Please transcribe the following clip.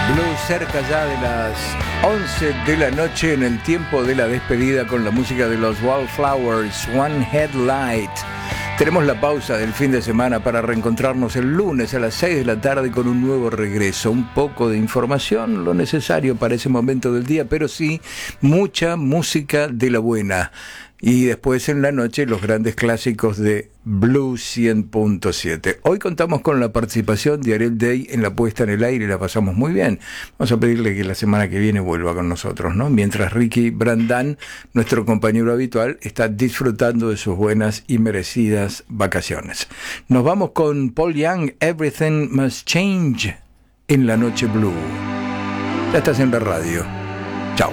Blues cerca ya de las 11 de la noche en el tiempo de la despedida con la música de los Wallflowers, One Headlight. Tenemos la pausa del fin de semana para reencontrarnos el lunes a las 6 de la tarde con un nuevo regreso. Un poco de información, lo necesario para ese momento del día, pero sí mucha música de la buena. Y después en la noche los grandes clásicos de Blues 100.7. Hoy contamos con la participación de Ariel Day en la puesta en el aire y la pasamos muy bien. Vamos a pedirle que la semana que viene vuelva con nosotros, ¿no? Mientras Ricky Brandán, nuestro compañero habitual, está disfrutando de sus buenas y merecidas vacaciones. Nos vamos con Paul Young, Everything Must Change, en la noche blue. Ya estás en la radio.